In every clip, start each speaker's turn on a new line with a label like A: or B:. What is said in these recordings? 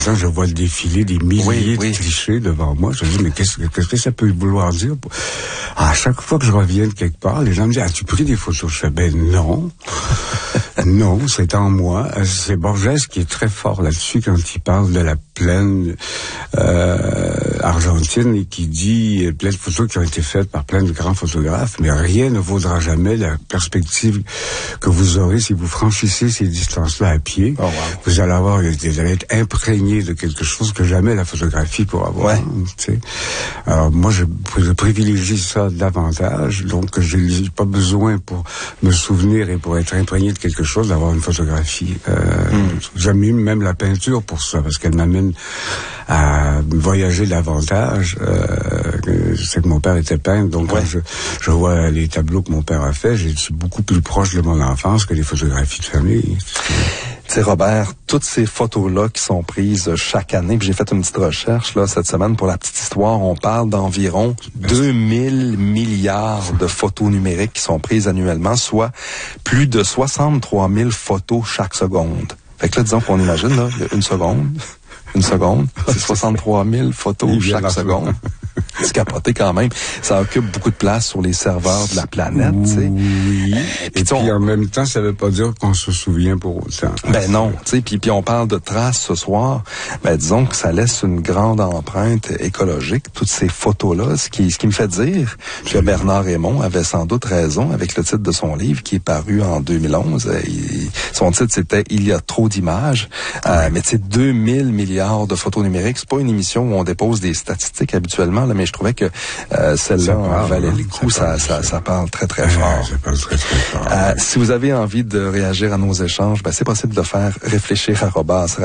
A: Je vois le défilé des milliers de clichés devant moi. Je me dis, mais qu'est-ce que ça peut vouloir dire? À chaque fois que je reviens de quelque part, les gens me disent, as-tu pris des photos? Je fais, ben non. Non, c'est en moi. C'est Borges qui est très fort là-dessus quand il parle de la plaine argentine et qui dit plein de photos qui ont été faites par plein de grands photographes, mais rien ne vaudra jamais la perspective que vous aurez si vous franchissez ces distances-là à pied. Oh, wow. Vous allez être imprégné de quelque chose que jamais la photographie pourra avoir. Ouais. Tu sais. Alors moi, je privilégie ça davantage, donc je n'ai pas besoin pour me souvenir et pour être imprégné de quelque chose d'avoir une photographie. J'aime même la peinture pour ça, parce qu'elle m'amène à voyager davantage. C'est que mon père était peintre, donc quand je vois les tableaux que mon père a fait, je suis beaucoup plus proche de mon enfance que les photographies de famille.
B: Tu sais, Robert, toutes ces photos-là qui sont prises chaque année, puis j'ai fait une petite recherche là cette semaine pour la petite histoire, on parle d'environ 2000 milliards de photos numériques qui sont prises annuellement, soit plus de 63 000 photos chaque seconde. Fait que là, disons qu'on imagine, là, il y a une seconde, c'est 63 000 photos chaque seconde. C'est capoté quand même. Ça occupe beaucoup de place sur les serveurs de la planète, tu sais.
A: Oui. Et puis en même temps, ça veut pas dire qu'on se souvient pour autant.
B: Ben non, tu sais. Puis on parle de traces ce soir. Ben disons que ça laisse une grande empreinte écologique, toutes ces photos-là. Ce qui me fait dire que Bernard Raymond avait sans doute raison avec le titre de son livre qui est paru en 2011. Son titre c'était Il y a trop d'images. Mais tu sais, 2000 milliards de photos numériques. C'est pas une émission où on dépose des statistiques habituellement, là, mais je trouvais que celle-là valait le coup. Ça parle très, très fort.
A: Ça parle très, très fort.
B: Si vous avez envie de réagir à nos échanges, ben, c'est possible de faire réfléchir à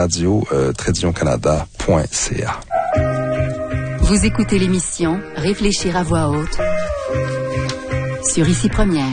B: radio-canada.ca.
C: Vous écoutez l'émission Réfléchir à voix haute sur Ici Première.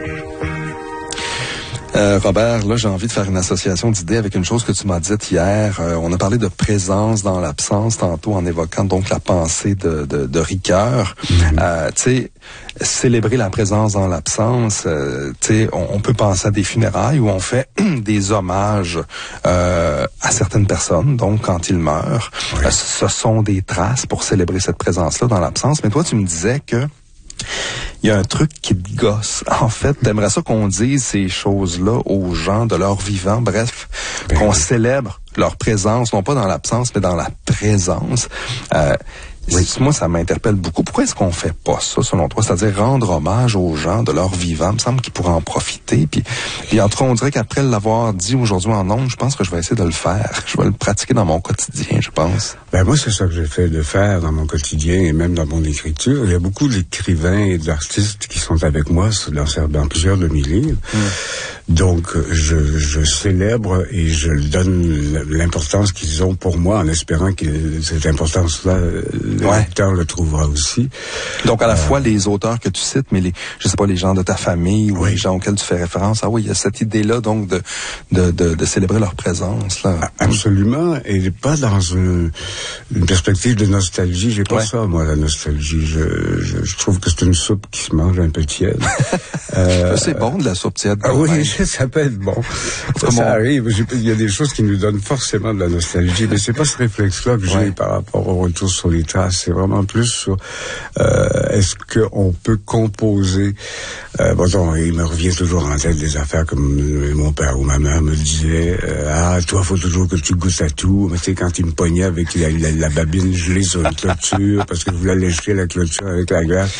B: Robert, là, j'ai envie de faire une association d'idées avec une chose que tu m'as dite hier. On a parlé de présence dans l'absence tantôt en évoquant donc la pensée de Ricoeur. Tu sais, célébrer la présence dans l'absence, tu sais, on peut penser à des funérailles où on fait des hommages à certaines personnes, donc quand ils meurent. Ce sont des traces pour célébrer cette présence-là dans l'absence. Mais toi, tu me disais que il y a un truc qui te gosse. En fait, t'aimerais ça qu'on dise ces choses-là aux gens de leur vivant. Bref, qu'on célèbre leur présence, non pas dans l'absence, mais dans la présence. Moi, ça m'interpelle beaucoup. Pourquoi est-ce qu'on fait pas ça, selon toi? C'est-à-dire rendre hommage aux gens de leur vivant. Il me semble qu'ils pourraient en profiter. Puis en tout cas, on dirait qu'après l'avoir dit aujourd'hui en ondes, je pense que je vais essayer de le faire. Je vais le pratiquer dans mon quotidien, je pense.
A: Ben moi, c'est ça que j'essaie de faire dans mon quotidien et même dans mon écriture. Il y a beaucoup d'écrivains et d'artistes qui sont avec moi dans plusieurs de mes livres. Donc, je célèbre et je donne l'importance qu'ils ont pour moi en espérant que cette importance-là, le lecteur le trouvera aussi.
B: Donc, à la fois les auteurs que tu cites, mais je sais pas, les gens de ta famille ou les gens auxquels tu fais référence. Ah oui, il y a cette idée-là, donc, de célébrer leur présence, là.
A: Absolument. Et pas dans une perspective de nostalgie. J'ai pas ça, moi, la nostalgie. Je trouve que c'est une soupe qui se mange un peu tiède.
B: C'est bon, de la soupe tiède.
A: Ah oui, ça peut être bon. Ça arrive. Il y a des choses qui nous donnent forcément de la nostalgie, mais c'est pas ce réflexe-là que j'ai par rapport au retour sur les traces. C'est vraiment plus sur est-ce qu'on peut composer. Il me revient toujours en tête des affaires comme mon père ou ma mère me disait toi, faut toujours que tu goûtes à tout. Mais tu sais, quand il me pognait avec la babine gelée sur une clôture parce que je voulais lécher la clôture avec la glace.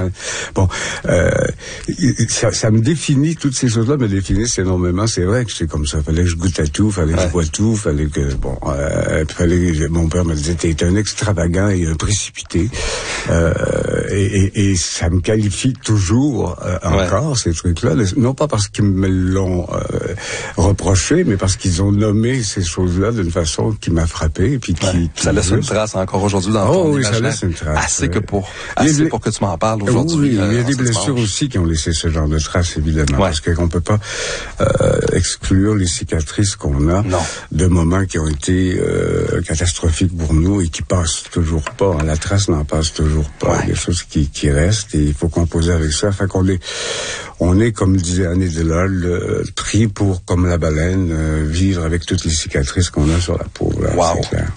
A: Ça me définit, toutes ces choses-là me définissent énormément. C'est vrai que c'est comme ça. Fallait que je goûte à tout, fallait que je bois tout, fallait que mon père me disait t'es un extravagant et un précipité. Et ça me qualifie toujours encore ces trucs-là. Non pas parce qu'ils me l'ont reproché, mais parce qu'ils ont nommé ces choses-là d'une façon qui m'a frappé. Et puis
B: ça laisse une trace encore aujourd'hui dans ton imaginaire.
A: Ça laisse une trace.
B: Assez pour que tu m'en parles aujourd'hui.
A: Oui, il y a des blessures aussi qui ont laissé ça. ce genre de traces, évidemment. Parce qu'on peut pas exclure les cicatrices qu'on a de moments qui ont été catastrophiques pour nous et qui passent toujours pas. La trace n'en passe toujours pas. Il y a des choses qui restent et il faut composer avec ça. Fait qu'on est, comme disait Annie Delol, pris pour, comme la baleine, vivre avec toutes les cicatrices qu'on a sur la peau. Là, c'est clair.